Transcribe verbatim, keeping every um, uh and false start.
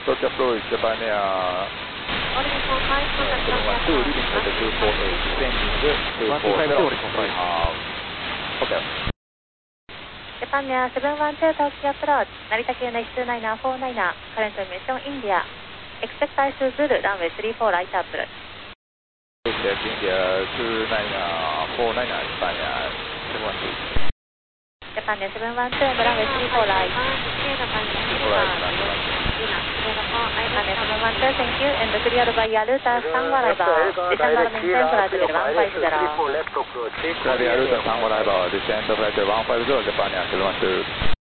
Tokyo Floyd, Japan Air. seven one two, leading at two four eight, descending two four zero. Okay. Japan Air seven one two Tokyo approach, Narita Q N H two nine four nine, current mission India. Expect Taisu Zulu, runway three four right approach. India two nine four nine, Japan Air seven one two. Japan Air seven one two, runway three four right. Japan Air seven one two, thank you, and cleared by Yaruta Tango arrival. Descend or maintain flight level one five zero. Cleared Yaruta Tango arrival, descend flight level one five zero, Japan Air seven one two.